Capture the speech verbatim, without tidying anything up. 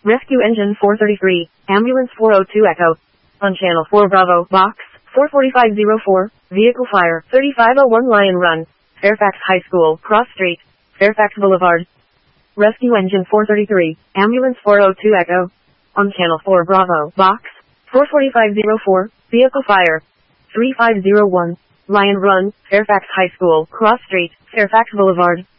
Rescue Engine four thirty-three, Ambulance four oh two Echo. On Channel four Bravo, Box, four forty-five oh four, Vehicle Fire, thirty-five oh one Lion Run, Fairfax High School, Cross Street, Fairfax Boulevard. Rescue Engine four thirty-three, Ambulance four oh two Echo. On Channel four Bravo, Box, four forty-five oh four, Vehicle Fire, thirty-five oh one, Lion Run, Fairfax High School, Cross Street, Fairfax Boulevard.